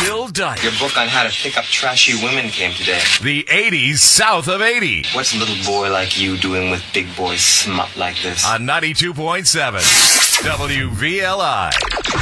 Bill Dike. Your book on how to pick up trashy women came today. The 80s south of 80. What's a little boy like you doing with big boy smut like this? On 92.7 WVLI.